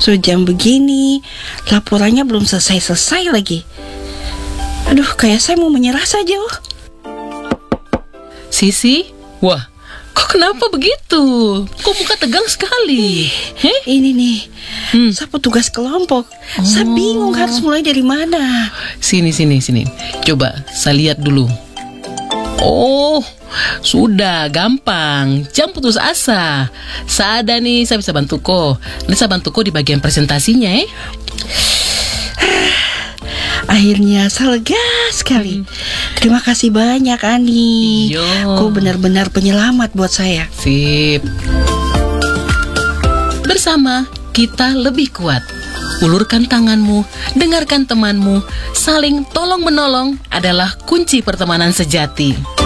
Sudah jam begini, laporannya belum selesai-selesai lagi. Aduh, kayak saya mau menyerah saja. Sisi, wah, kok kenapa begitu? Kok muka tegang sekali? Ini nih, saya petugas kelompok. Saya bingung harus mulai dari mana. Sini. Coba saya lihat dulu. Oh, sudah gampang. Jangan putus asa. Saya ada nih, saya bisa bantu kok. Nanti saya bantu kok di bagian presentasinya Akhirnya saya lega sekali. Terima kasih banyak, Ani. Kau benar-benar penyelamat buat saya. Sip. Bersama kita lebih kuat. Ulurkan tanganmu, dengarkan temanmu. Saling tolong-menolong adalah kunci pertemanan sejati.